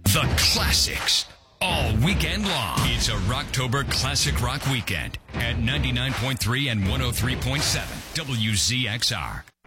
The classics. All weekend long. It's a Rocktober Classic Rock Weekend at 99.3 and 103.7 WZXR.